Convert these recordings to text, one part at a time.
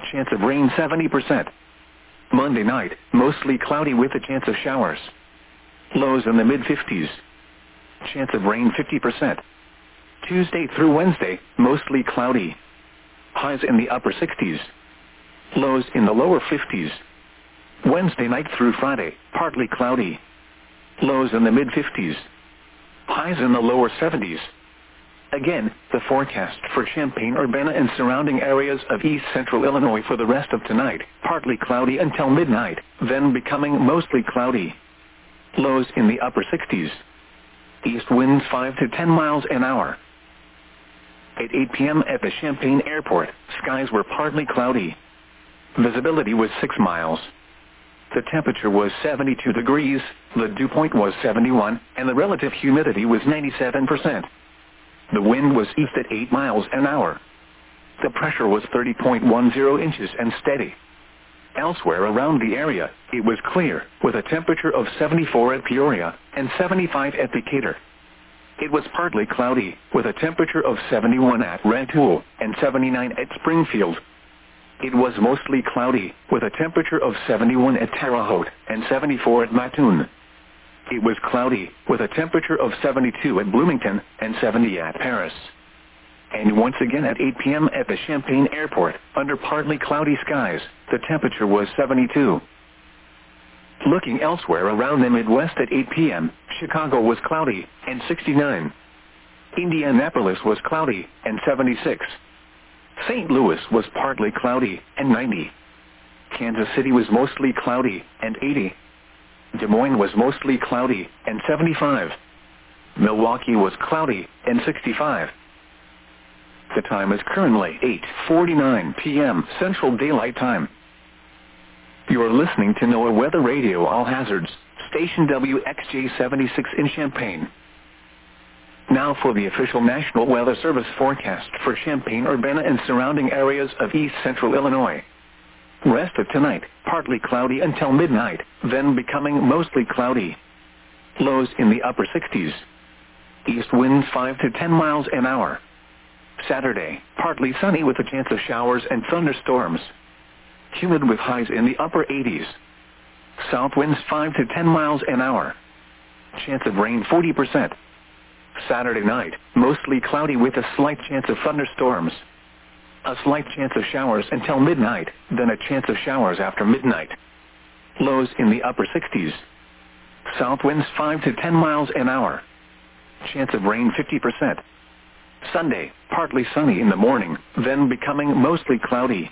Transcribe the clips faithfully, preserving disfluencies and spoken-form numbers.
Chance of rain seventy percent. Monday night, mostly cloudy with a chance of showers. Lows in the mid fifties. Chance of rain fifty percent. Tuesday through Wednesday, mostly cloudy. Highs in the upper sixties. Lows in the lower fifties. Wednesday night through Friday, partly cloudy. Lows in the mid fifties. Highs in the lower seventies. Again, the forecast for Champaign-Urbana and surrounding areas of east central Illinois for the rest of tonight, partly cloudy until midnight, then becoming mostly cloudy. Lows in the upper sixties. East winds five to ten miles an hour. At eight p.m. at the Champaign Airport, skies were partly cloudy. Visibility was six miles. The temperature was seventy-two degrees, the dew point was seventy-one, and the relative humidity was ninety-seven percent. The wind was east at eight miles an hour. The pressure was thirty point one zero inches and steady. Elsewhere around the area, it was clear, with a temperature of seventy-four at Peoria and seventy-five at Decatur. It was partly cloudy, with a temperature of seventy-one at Rantoul and seventy-nine at Springfield. It was mostly cloudy, with a temperature of seventy-one at Terre Haute and seventy-four at Mattoon. It was cloudy, with a temperature of seventy-two at Bloomington and seventy at Paris. And once again at eight p.m. at the Champaign Airport, under partly cloudy skies, the temperature was seventy-two. Looking elsewhere around the Midwest at eight p.m., Chicago was cloudy and sixty-nine. Indianapolis was cloudy and seventy-six. Saint Louis was partly cloudy and ninety. Kansas City was mostly cloudy and eighty. Des Moines was mostly cloudy and seventy-five. Milwaukee was cloudy and sixty-five. The time is currently eight forty-nine p.m. Central Daylight Time. You are listening to NOAA Weather Radio All Hazards, station W X J seventy-six in Champaign. Now for the official National Weather Service forecast for Champaign-Urbana and surrounding areas of east central Illinois. Rest of tonight, partly cloudy until midnight, then becoming mostly cloudy. Lows in the upper sixties. East winds five to ten miles an hour. Saturday, partly sunny with a chance of showers and thunderstorms. Humid with highs in the upper eighties. South winds five to ten miles an hour. Chance of rain forty percent. Saturday night, mostly cloudy with a slight chance of thunderstorms. A slight chance of showers until midnight, then a chance of showers after midnight. Lows in the upper sixties. South winds five to ten miles an hour. Chance of rain fifty percent. Sunday, partly sunny in the morning, then becoming mostly cloudy.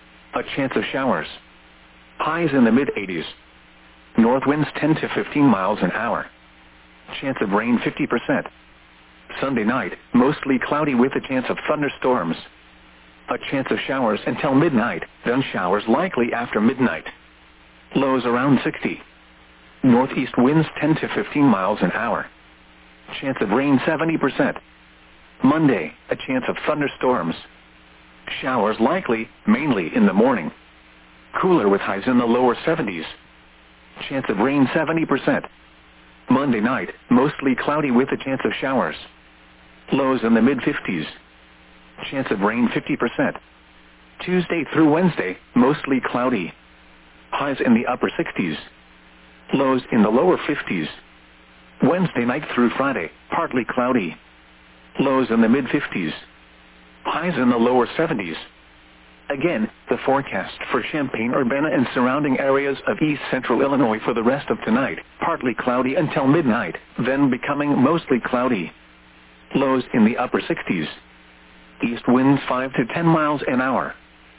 A chance of showers. Highs in the mid eighties. North winds ten to fifteen miles an hour. Chance of rain fifty percent. Sunday night, mostly cloudy with a chance of thunderstorms. A chance of showers until midnight, then showers likely after midnight. Lows around sixty. Northeast winds ten to fifteen miles an hour. Chance of rain seventy percent. Monday, a chance of thunderstorms. Showers likely, mainly in the morning. Cooler with highs in the lower seventies. Chance of rain seventy percent. Monday night, mostly cloudy with a chance of showers. Lows in the mid fifties. Chance of rain fifty percent. Tuesday through Wednesday, mostly cloudy. Highs in the upper sixties. Lows in the lower fifties. Wednesday night through Friday, partly cloudy. Lows in the mid fifties. Highs in the lower seventies. Again, the forecast for Champaign-Urbana and surrounding areas of east central Illinois for the rest of tonight, partly cloudy until midnight, then becoming mostly cloudy. Lows in the upper sixties. East winds five to ten miles an hour.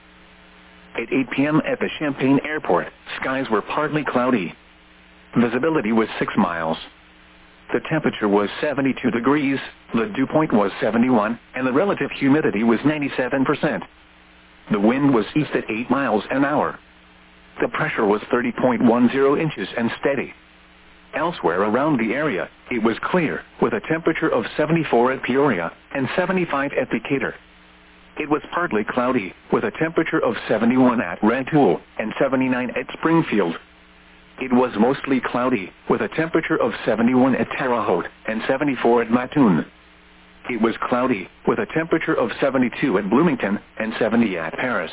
At eight p.m. at the Champaign Airport, skies were partly cloudy. Visibility was six miles. The temperature was seventy-two degrees, the dew point was seventy-one, and the relative humidity was ninety-seven percent. The wind was east at eight miles an hour. The pressure was thirty point one zero inches and steady. Elsewhere around the area, it was clear, with a temperature of seventy-four at Peoria and seventy-five at Decatur. It was partly cloudy, with a temperature of seventy-one at Rantoul and seventy-nine at Springfield. It was mostly cloudy, with a temperature of seventy-one at Terre Haute and seventy-four at Mattoon. It was cloudy, with a temperature of seventy-two at Bloomington and seventy at Paris.